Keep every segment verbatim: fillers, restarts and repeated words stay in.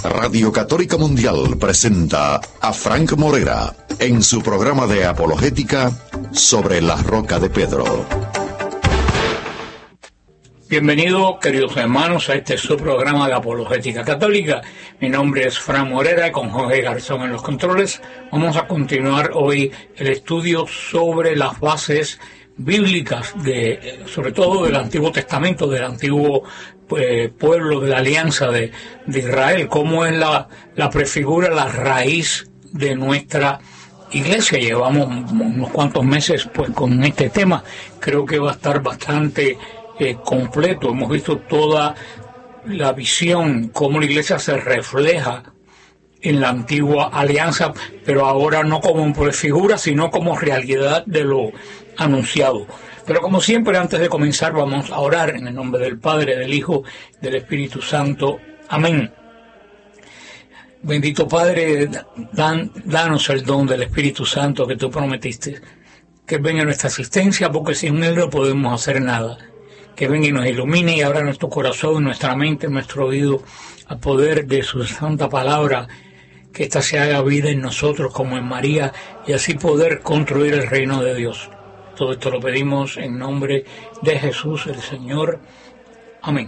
Radio Católica Mundial presenta a Frank Morera en su programa de apologética Sobre la Roca de Pedro. Bienvenidos, queridos hermanos, a este su programa de apologética católica. Mi nombre es Frank Morera y con Jorge Garzón en los controles vamos a continuar hoy el estudio sobre las bases bíblicas, de, sobre todo del Antiguo Testamento, del antiguo eh, pueblo de la alianza de, de Israel, cómo es la, la prefigura, la raíz de nuestra iglesia. Llevamos unos cuantos meses pues con este tema, creo que va a estar bastante eh, completo. Hemos visto toda la visión, cómo la iglesia se refleja en la antigua alianza, pero ahora no como prefigura, sino como realidad de lo anunciado. Pero como siempre, antes de comenzar, vamos a orar en el nombre del Padre, del Hijo, del Espíritu Santo. Amén. Bendito Padre, dan, danos el don del Espíritu Santo que tú prometiste, que venga a nuestra asistencia, porque sin él no podemos hacer nada. Que venga y nos ilumine y abra nuestro corazón, nuestra mente, nuestro oído, al poder de su santa palabra, que ésta se haga vida en nosotros como en María, y así poder construir el reino de Dios. Todo esto lo pedimos en nombre de Jesús el Señor. Amén.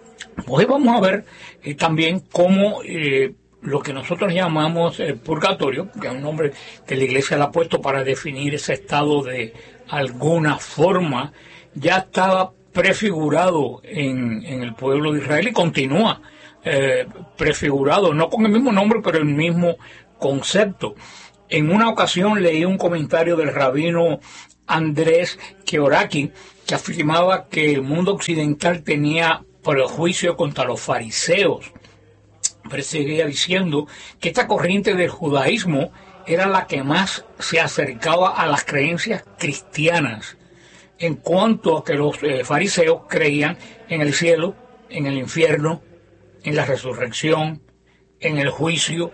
Hoy vamos a ver eh, también cómo eh, lo que nosotros llamamos el purgatorio, que es un nombre que la Iglesia le ha puesto para definir ese estado de alguna forma, ya estaba prefigurado en, en el pueblo de Israel y continúa eh, prefigurado, no con el mismo nombre, pero el mismo concepto. En una ocasión leí un comentario del rabino Andrés Keoraki, que afirmaba que el mundo occidental tenía prejuicio contra los fariseos, pero seguía diciendo que esta corriente del judaísmo era la que más se acercaba a las creencias cristianas, en cuanto a que los eh, fariseos creían en el cielo, en el infierno, en la resurrección, en el juicio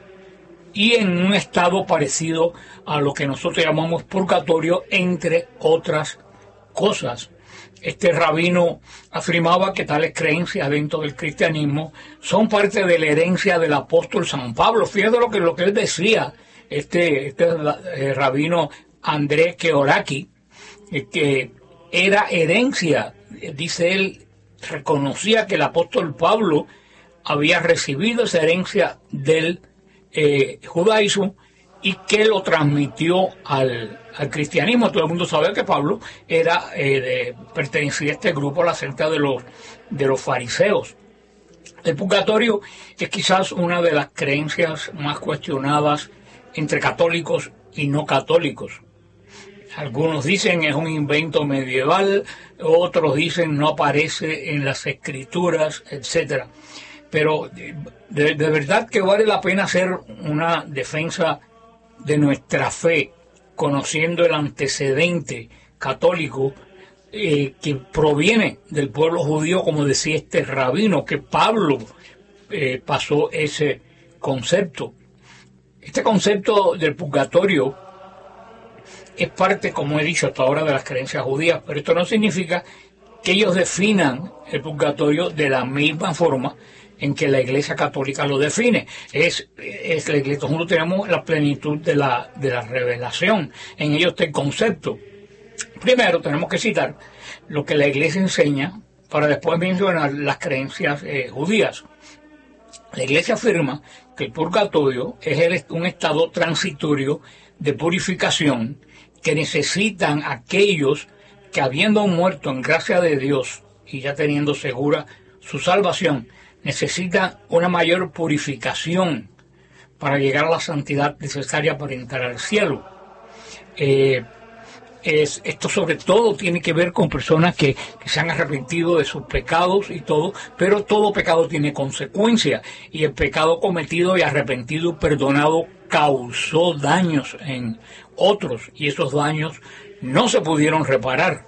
y en un estado parecido a lo que nosotros llamamos purgatorio, entre otras cosas. Este rabino afirmaba que tales creencias dentro del cristianismo son parte de la herencia del apóstol San Pablo. Fíjate lo que, lo que él decía, este, este eh, rabino Andrés Keoraki, eh, que era herencia, dice él, reconocía que el apóstol Pablo había recibido esa herencia del eh, judaísmo y que lo transmitió al, al cristianismo. Todo el mundo sabe que Pablo era eh, de, pertenecía a este grupo, a la secta de los, de los fariseos. El purgatorio es quizás una de las creencias más cuestionadas entre católicos y no católicos. Algunos dicen es un invento medieval, otros dicen no aparece en las escrituras, etcétera. Pero de, de verdad que vale la pena hacer una defensa de nuestra fe, conociendo el antecedente católico eh, que proviene del pueblo judío, como decía este rabino, que Pablo eh, pasó ese concepto. Este concepto del purgatorio es parte, como he dicho hasta ahora, de las creencias judías, pero esto no significa que ellos definan el purgatorio de la misma forma en que la Iglesia Católica lo define. Es, es la Iglesia, nosotros tenemos la plenitud de la, de la revelación. En ello está el concepto. Primero tenemos que citar lo que la Iglesia enseña para después mencionar las creencias eh, judías. La Iglesia afirma que el purgatorio es el, un estado transitorio de purificación que necesitan aquellos que, habiendo muerto en gracia de Dios y ya teniendo segura su salvación, necesitan una mayor purificación para llegar a la santidad necesaria para entrar al cielo. Eh, es, esto sobre todo tiene que ver con personas que, que se han arrepentido de sus pecados y todo, pero todo pecado tiene consecuencias, y el pecado cometido y arrepentido y perdonado causó daños en otros, y esos daños no se pudieron reparar.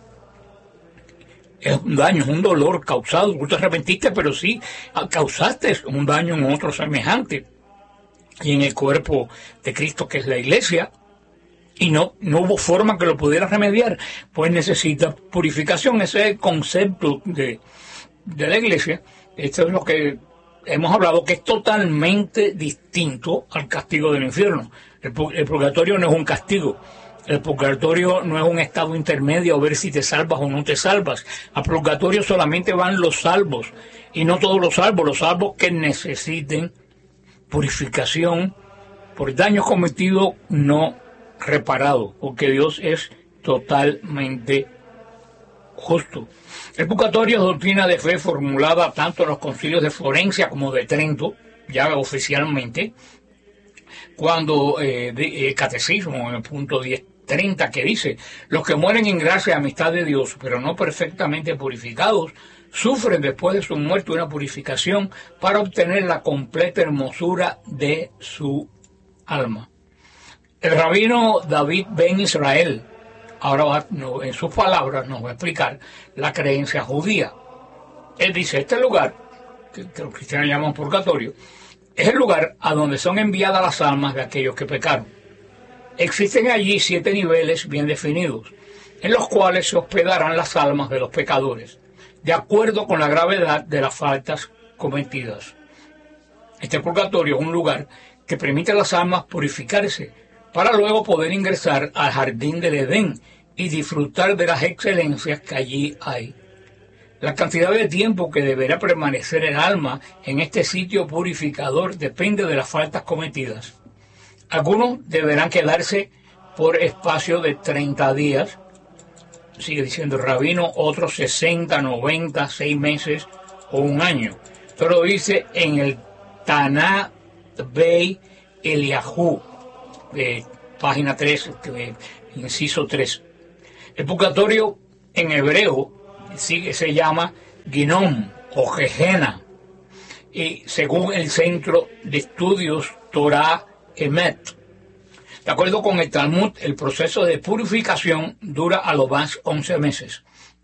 Es un daño, es un dolor causado. Tú te arrepentiste, pero sí causaste un daño en otro semejante. Y en el cuerpo de Cristo, que es la Iglesia, y no, no hubo forma que lo pudiera remediar, pues necesita purificación. Ese es el concepto de, de la Iglesia. Esto es lo que hemos hablado que es totalmente distinto al castigo del infierno. El, el purgatorio no es un castigo. El purgatorio no es un estado intermedio a ver si te salvas o no te salvas. Al purgatorio solamente van los salvos, y no todos los salvos, los salvos que necesiten purificación por daños cometidos no reparados, porque Dios es totalmente justo. El purgatorio es doctrina de fe formulada tanto en los concilios de Florencia como de Trento, ya oficialmente, cuando eh, de, eh, catecismo en el punto diez treinta, que dice: los que mueren en gracia y amistad de Dios, pero no perfectamente purificados, sufren después de su muerte una purificación para obtener la completa hermosura de su alma. El rabino David Ben Israel, ahora va, no, en sus palabras nos va a explicar la creencia judía. Él dice: este lugar, que, que los cristianos llaman purgatorio, es el lugar a donde son enviadas las almas de aquellos que pecaron. Existen allí siete niveles bien definidos, en los cuales se hospedarán las almas de los pecadores, de acuerdo con la gravedad de las faltas cometidas. Este purgatorio es un lugar que permite a las almas purificarse, para luego poder ingresar al jardín del Edén y disfrutar de las excelencias que allí hay. La cantidad de tiempo que deberá permanecer el alma en este sitio purificador depende de las faltas cometidas. Algunos deberán quedarse por espacio de treinta días, sigue diciendo el rabino, otros sesenta, noventa, seis meses o un año. Esto lo dice en el Taná Bey Eliahu, eh, página tres, eh, inciso tres. El purgatorio en hebreo sí, se llama Ginom o Gehenna, y según el Centro de Estudios Torah Emet, de acuerdo con el Talmud, el proceso de purificación dura a lo más once meses.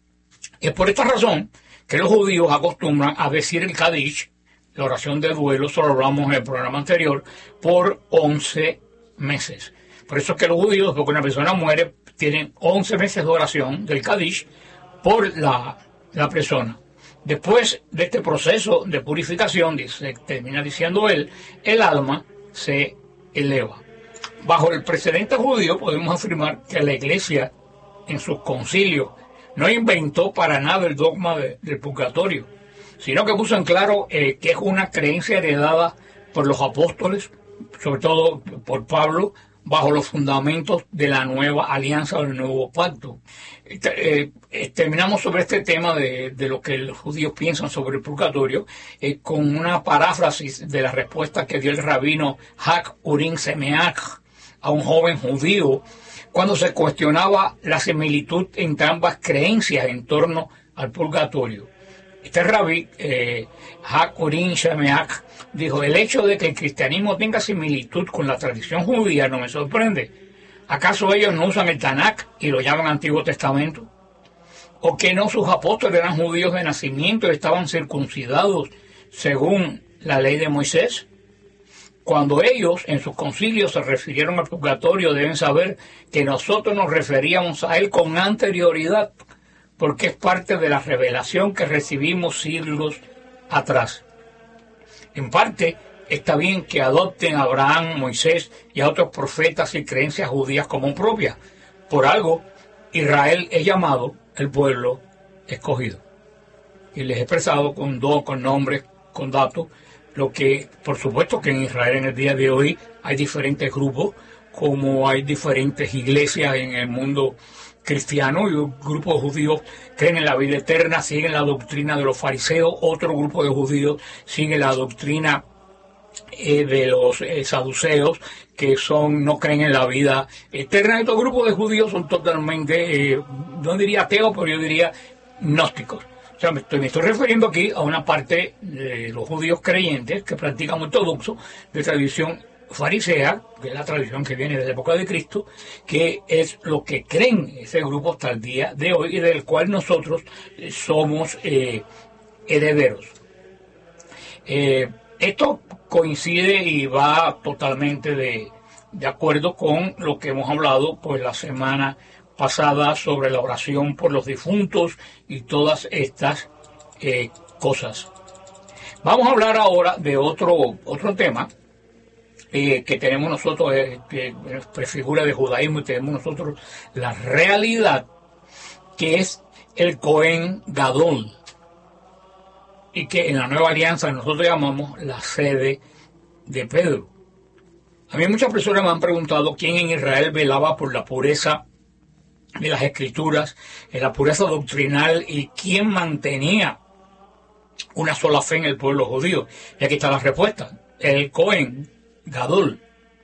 Y es por esta razón que los judíos acostumbran a decir el Kadish, la oración de duelo, eso lo hablamos en el programa anterior, por once meses. Por eso es que los judíos, porque una persona muere, tienen once meses de oración del Kadish por la, la persona. Después de este proceso de purificación, dice, termina diciendo él, el alma se eleva. Bajo el precedente judío podemos afirmar que la Iglesia en sus concilios no inventó para nada el dogma de, del purgatorio, sino que puso en claro eh, que es una creencia heredada por los apóstoles, sobre todo por Pablo, bajo los fundamentos de la nueva alianza, del nuevo pacto. Eh, eh, terminamos sobre este tema de, de lo que los judíos piensan sobre el purgatorio eh, con una paráfrasis de la respuesta que dio el rabino Hak Urim Semeach a un joven judío cuando se cuestionaba la similitud entre ambas creencias en torno al purgatorio. Este rabí, eh, Hak Urim Semeach, dijo: el hecho de que el cristianismo tenga similitud con la tradición judía no me sorprende. ¿Acaso ellos no usan el Tanakh y lo llaman Antiguo Testamento? ¿O que no sus apóstoles eran judíos de nacimiento y estaban circuncidados según la ley de Moisés? Cuando ellos en sus concilios se refirieron al purgatorio, deben saber que nosotros nos referíamos a él con anterioridad, porque es parte de la revelación que recibimos siglos atrás. En parte, está bien que adopten a Abraham, Moisés y a otros profetas y creencias judías como propias. Por algo, Israel es llamado el pueblo escogido. Y les he expresado con dos, con nombres, con datos, lo que, por supuesto que en Israel en el día de hoy hay diferentes grupos, como hay diferentes iglesias en el mundo cristiano, y un grupo de judíos creen en la vida eterna, siguen la doctrina de los fariseos, otro grupo de judíos sigue la doctrina eh, de los eh, saduceos, que son no creen en la vida eterna. Estos grupos de judíos son totalmente, eh, no diría ateos, pero yo diría gnósticos. O sea, me estoy, me estoy refiriendo aquí a una parte de los judíos creyentes que practican ortodoxo de tradición farisea, que es la tradición que viene de la época de Cristo, que es lo que creen ese grupo hasta el día de hoy y del cual nosotros somos eh, herederos. Eh, esto coincide y va totalmente de, de acuerdo con lo que hemos hablado pues la semana pasada sobre la oración por los difuntos y todas estas eh, cosas. Vamos a hablar ahora de otro, otro tema eh, que tenemos nosotros, eh, que prefigura de judaísmo, y tenemos nosotros la realidad, que es el Cohen Gadol, y que en la nueva alianza nosotros llamamos la sede de Pedro. A mí muchas personas me han preguntado quién en Israel velaba por la pureza de las escrituras, en la pureza doctrinal, y quién mantenía una sola fe en el pueblo judío. Y aquí está la respuesta: el Cohen Gadol.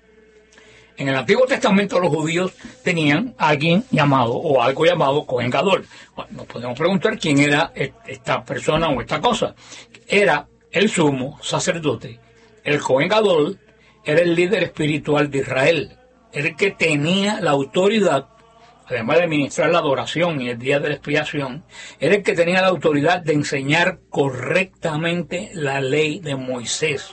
En el Antiguo Testamento los judíos tenían a alguien llamado, o algo llamado Cohen Gadol. Bueno, nos podemos preguntar quién era esta persona o esta cosa. Era el sumo sacerdote. El Cohen Gadol era el líder espiritual de Israel. Era el que tenía la autoridad, además de ministrar la adoración y el día de la expiación, era el que tenía la autoridad de enseñar correctamente la ley de Moisés.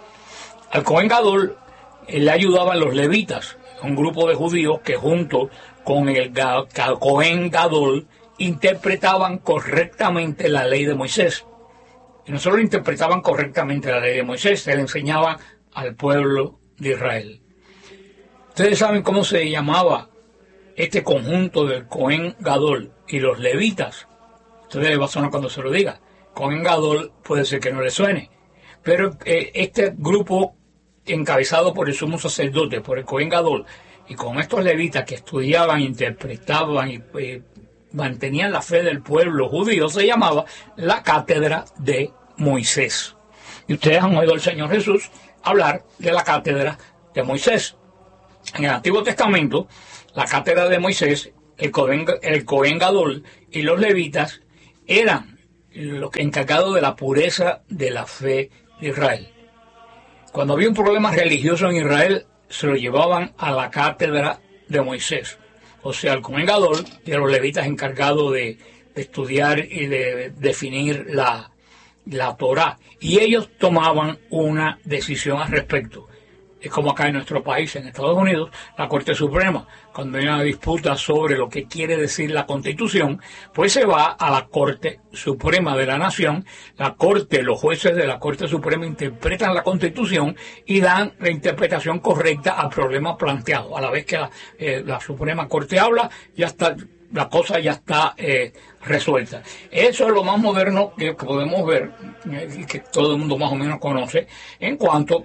Al Cohen Gadol le ayudaban los levitas, un grupo de judíos que junto con el Cohen Gadol interpretaban correctamente la ley de Moisés. Y no solo interpretaban correctamente la ley de Moisés, se le enseñaba al pueblo de Israel. Ustedes saben cómo se llamaba este conjunto del Cohen Gadol y los levitas. Ustedes les va a sonar cuando se lo diga. Cohen Gadol puede ser que no le suene, pero eh, este grupo encabezado por el sumo sacerdote, por el Cohen Gadol, y con estos levitas que estudiaban, interpretaban y eh, mantenían la fe del pueblo judío, se llamaba la cátedra de Moisés. Y ustedes han oído al Señor Jesús hablar de la cátedra de Moisés. En el Antiguo Testamento, la cátedra de Moisés, el Cohen, el Cohen Gadol y los levitas eran los encargados de la pureza de la fe de Israel. Cuando había un problema religioso en Israel, se lo llevaban a la cátedra de Moisés. O sea, el Cohen Gadol y a los levitas encargados de, de estudiar y de definir la, la Torá. Y ellos tomaban una decisión al respecto. Es como acá en nuestro país, en Estados Unidos, la Corte Suprema, cuando hay una disputa sobre lo que quiere decir la Constitución, pues se va a la Corte Suprema de la Nación. La Corte, los jueces de la Corte Suprema interpretan la Constitución y dan la interpretación correcta al problema planteado. A la vez que la, eh, la Suprema Corte habla, ya está, la cosa ya está eh, resuelta. Eso es lo más moderno que podemos ver, y eh, que todo el mundo más o menos conoce, en cuanto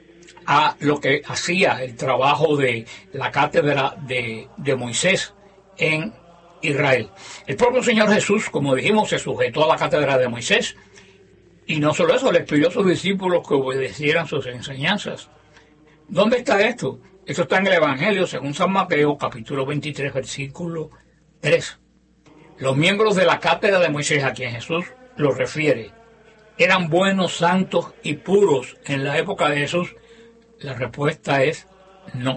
a lo que hacía el trabajo de la cátedra de, de Moisés en Israel. El propio Señor Jesús, como dijimos, se sujetó a la cátedra de Moisés, y no solo eso, les pidió a sus discípulos que obedecieran sus enseñanzas. ¿Dónde está esto? Esto está en el Evangelio según San Mateo, capítulo veintitrés, versículo tres. Los miembros de la cátedra de Moisés, a quien Jesús los refiere, ¿eran buenos, santos y puros en la época de Jesús? La respuesta es no.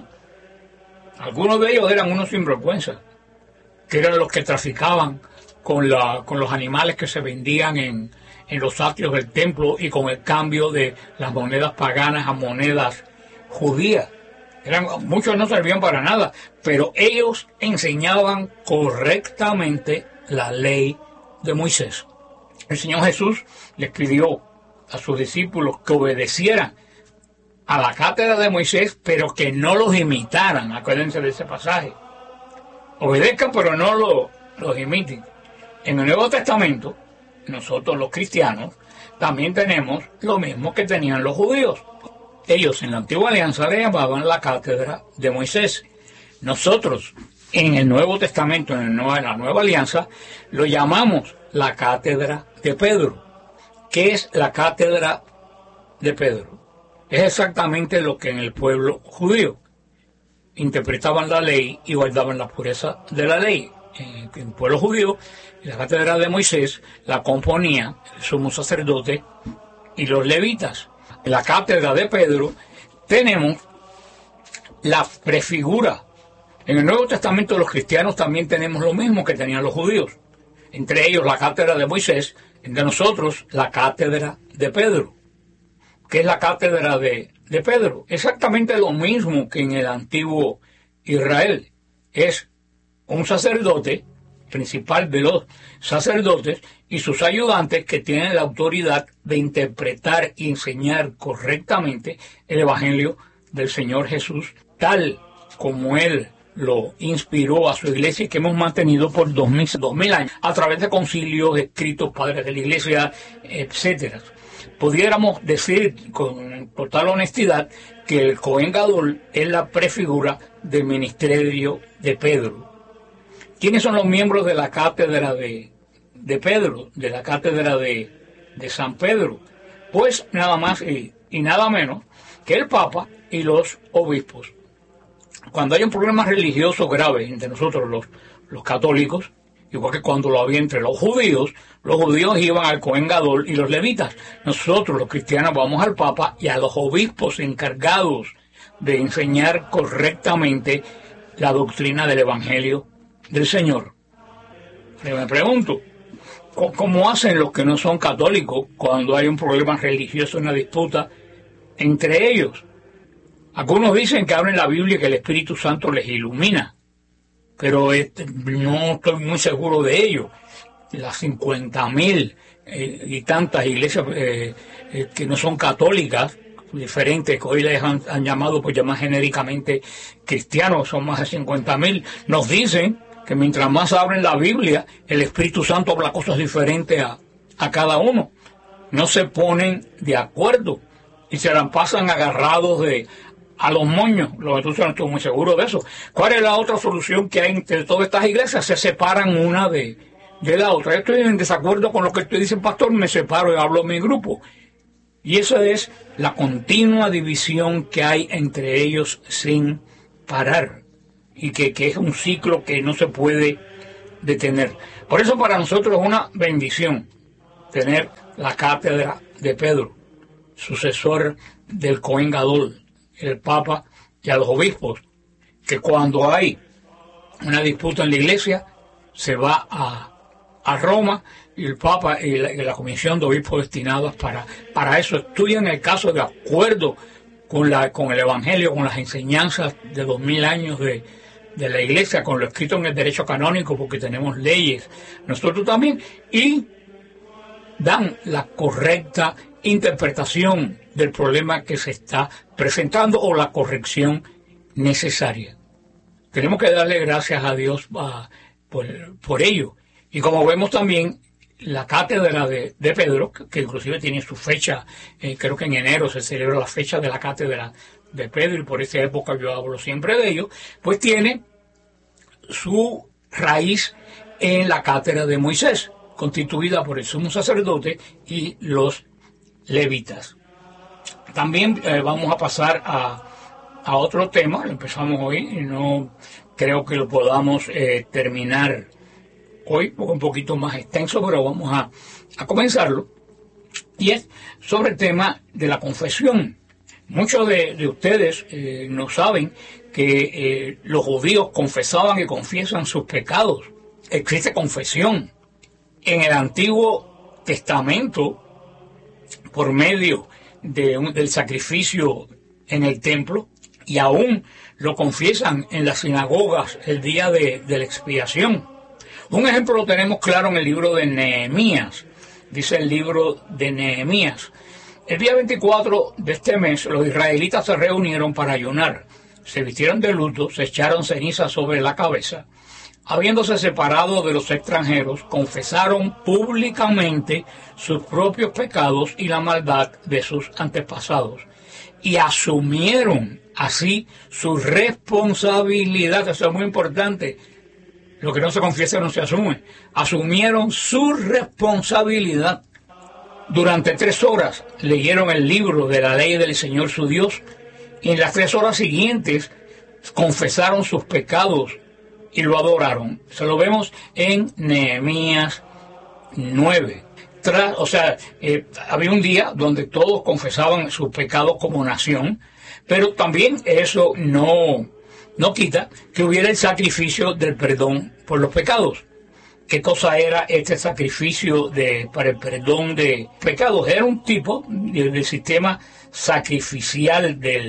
Algunos de ellos eran unos sinvergüenzas, que eran los que traficaban con, la, con los animales que se vendían en, en los atrios del templo y con el cambio de las monedas paganas a monedas judías. Eran, muchos no servían para nada, pero ellos enseñaban correctamente la ley de Moisés. El Señor Jesús les pidió a sus discípulos que obedecieran a la cátedra de Moisés, pero que no los imitaran. Acuérdense de ese pasaje. Obedezcan, pero no lo, los imiten. En el Nuevo Testamento, nosotros los cristianos, también tenemos lo mismo que tenían los judíos. Ellos en la Antigua Alianza le llamaban la cátedra de Moisés. Nosotros, en el Nuevo Testamento, en, el nuevo, en la Nueva Alianza, lo llamamos la cátedra de Pedro. ¿Qué es la cátedra de Pedro? Es exactamente lo que en el pueblo judío interpretaban la ley y guardaban la pureza de la ley. En el pueblo judío, la cátedra de Moisés la componía el sumo sacerdote y los levitas. En la cátedra de Pedro tenemos la prefigura. En el Nuevo Testamento los cristianos también tenemos lo mismo que tenían los judíos. Entre ellos la cátedra de Moisés, entre nosotros la cátedra de Pedro. ¿Qué es la cátedra de, de Pedro? Exactamente lo mismo que en el antiguo Israel. Es un sacerdote principal de los sacerdotes y sus ayudantes, que tienen la autoridad de interpretar y enseñar correctamente el Evangelio del Señor Jesús, tal como Él lo inspiró a su iglesia y que hemos mantenido por dos mil, dos mil años a través de concilios, escritos, padres de la iglesia, etcétera. Pudiéramos decir con total honestidad que el Cohen Gadol es la prefigura del ministerio de Pedro. ¿Quiénes son los miembros de la cátedra de, de Pedro, de la cátedra de, de San Pedro? Pues nada más y, y nada menos que el Papa y los obispos. Cuando hay un problema religioso grave entre nosotros los, los católicos, igual que cuando lo había entre los judíos, los judíos iban al Cohen Gadol y los levitas. Nosotros, los cristianos, vamos al Papa y a los obispos encargados de enseñar correctamente la doctrina del Evangelio del Señor. Y me pregunto, ¿cómo hacen los que no son católicos cuando hay un problema religioso, una disputa entre ellos? Algunos dicen que abren la Biblia y que el Espíritu Santo les ilumina, pero este, no estoy muy seguro de ello. Las cincuenta mil eh, y tantas iglesias eh, eh, que no son católicas, diferentes, que hoy les han, han llamado, pues llamar genéricamente cristianos, son más de cincuenta mil, nos dicen que mientras más abren la Biblia, el Espíritu Santo habla cosas diferentes a, a cada uno. No se ponen de acuerdo y se la pasan agarrados de a los moños. Los estudiantes no estoy muy seguro de eso. ¿Cuál es la otra solución que hay entre todas estas iglesias? Se separan una de, de la otra. Yo estoy en desacuerdo con lo que usted dice, pastor, me separo y hablo en mi grupo. Y eso es la continua división que hay entre ellos sin parar. Y que, que es un ciclo que no se puede detener. Por eso para nosotros es una bendición tener la cátedra de Pedro, sucesor del Cohen Gadol, el Papa y a los obispos, que cuando hay una disputa en la iglesia se va a, a Roma y el Papa y la, y la comisión de obispos destinados para, para eso estudian el caso de acuerdo con, la, con el Evangelio, con las enseñanzas de dos mil años de, de la iglesia, con lo escrito en el derecho canónico, porque tenemos leyes nosotros también, y dan la correcta interpretación del problema que se está presentando o la corrección necesaria. Tenemos que darle gracias a Dios a, por, por ello. Y como vemos también, la cátedra de, de Pedro, que, que inclusive tiene su fecha, eh, creo que en enero se celebra la fecha de la cátedra de Pedro, y por esa época yo hablo siempre de ello, pues tiene su raíz en la cátedra de Moisés, constituida por el sumo sacerdote y los levitas. También eh, vamos a pasar a, a otro tema. Empezamos hoy y no creo que lo podamos eh, terminar hoy, porque un poquito más extenso, pero vamos a, a comenzarlo. Y es sobre el tema de la confesión. Muchos de, de ustedes eh, no saben que eh, los judíos confesaban y confiesan sus pecados. Existe confesión. En el Antiguo Testamento, por medio de un, del sacrificio en el templo, y aún lo confiesan en las sinagogas el día de, de la expiación. Un ejemplo lo tenemos claro en el libro de Nehemías. Dice el libro de Nehemías: el día veinticuatro de este mes los israelitas se reunieron para ayunar, se vistieron de luto, se echaron ceniza sobre la cabeza. Habiéndose separado de los extranjeros, confesaron públicamente sus propios pecados y la maldad de sus antepasados, y asumieron así su responsabilidad. Eso es muy importante. Lo que no se confiesa no se asume. Asumieron su responsabilidad. Durante tres horas leyeron el libro de la ley del Señor su Dios, y en las tres horas siguientes confesaron sus pecados y lo adoraron. Se lo vemos en Nehemías nueve. Tras, o sea, eh, había un día donde todos confesaban sus pecados como nación, pero también eso no, no quita que hubiera el sacrificio del perdón por los pecados. ¿Qué cosa era este sacrificio de, para el perdón de pecados? Era un tipo del, del sistema sacrificial del,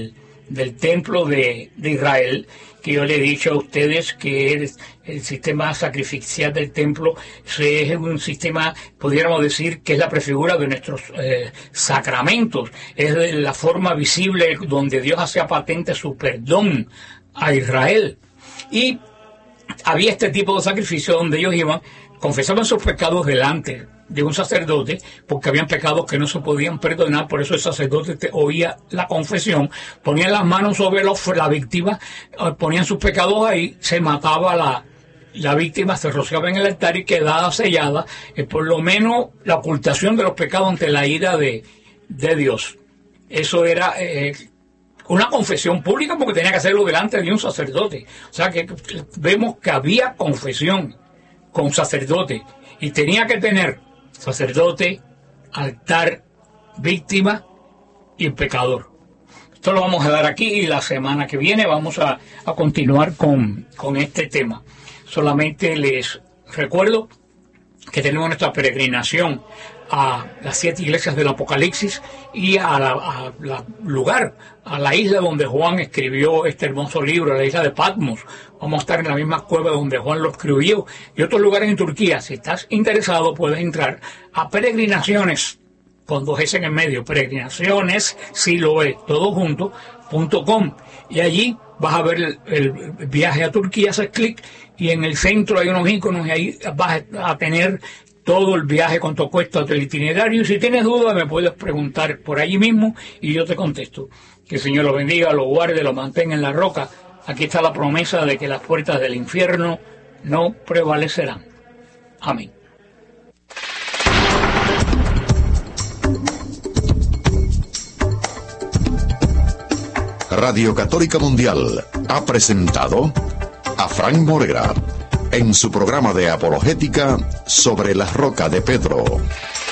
del templo de, de Israel, que yo le he dicho a ustedes que el, el sistema sacrificial del templo es un sistema, pudiéramos decir, que es la prefigura de nuestros eh, sacramentos, es la forma visible donde Dios hacía patente su perdón a Israel. Y había este tipo de sacrificio donde ellos iban, confesaban sus pecados delante de un sacerdote, porque habían pecados que no se podían perdonar. Por eso el sacerdote te oía la confesión, ponían las manos sobre los, la víctima, ponían sus pecados ahí, se mataba la, la víctima, se rociaba en el altar y quedaba sellada, eh, por lo menos la ocultación de los pecados ante la ira de, de Dios. Eso era eh, una confesión pública, porque tenía que hacerlo delante de un sacerdote. O sea que vemos que había confesión con sacerdote, y tenía que tener sacerdote, altar, víctima y el pecador. Esto lo vamos a dar aquí, y la semana que viene vamos a, a continuar con, con este tema. Solamente les recuerdo que tenemos nuestra peregrinación a las siete iglesias del Apocalipsis y a la, a la lugar, a la isla donde Juan escribió este hermoso libro, la isla de Patmos. Vamos a estar en la misma cueva donde Juan lo escribió, y otros lugares en Turquía. Si estás interesado, puedes entrar a peregrinaciones, con dos S en el medio, peregrinaciones, si lo es, todo junto, punto com, y allí vas a ver el, el viaje a Turquía, haces clic, y en el centro hay unos iconos, y ahí vas a tener todo el viaje, cuánto cuesta, el itinerario. Y si tienes dudas, me puedes preguntar por allí mismo y yo te contesto. Que el Señor lo bendiga, lo guarde, lo mantenga en la roca. Aquí está la promesa de que las puertas del infierno no prevalecerán. Amén. Radio Católica Mundial ha presentado a Frank Morera en su programa de apologética sobre la roca de Pedro.